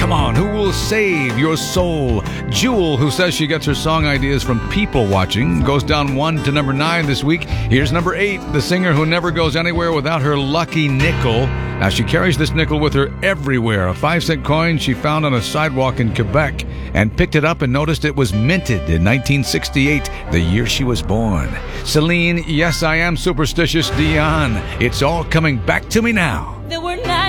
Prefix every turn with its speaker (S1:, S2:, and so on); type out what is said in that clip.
S1: Come on, who will save your soul? Jewel, who says she gets her song ideas from people watching, goes down 1 to number 9 this week. Here's number 8, the singer who never goes anywhere without her lucky nickel. Now, she carries this nickel with her everywhere. A 5-cent coin she found on a sidewalk in Quebec and picked it up and noticed it was minted in 1968, the year she was born. Celine, Yes, I Am Superstitious, Dion, It's All Coming Back to Me Now.